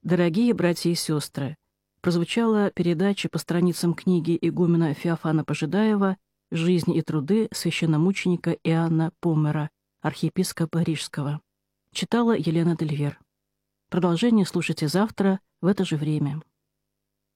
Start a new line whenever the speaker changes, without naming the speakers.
Дорогие братья и сестры, прозвучала передача по страницам книги игумена Феофана Пожидаева «Жизнь и труды священномученика Иоанна Помера, архиепископа Рижского». Читала Елена Дельвер. Продолжение слушайте завтра в это же время.